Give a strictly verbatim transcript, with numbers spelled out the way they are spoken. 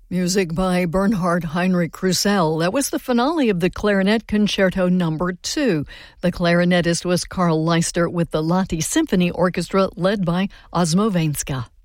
Music by Bernhard Heinrich Krusell. That was the finale of the Clarinet Concerto Number Two. The clarinetist was Karl Leister with the Lahti Symphony Orchestra led by Osmo Venska.